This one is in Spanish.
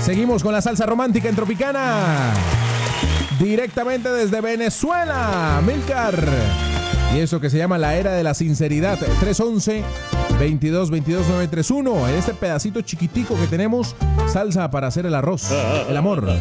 Seguimos con la salsa romántica en Tropicana. Directamente desde Venezuela, Milcar. Y eso que se llama la era de la sinceridad. 311-2222-931. En este pedacito chiquitico que tenemos, salsa para hacer el arroz, el amor.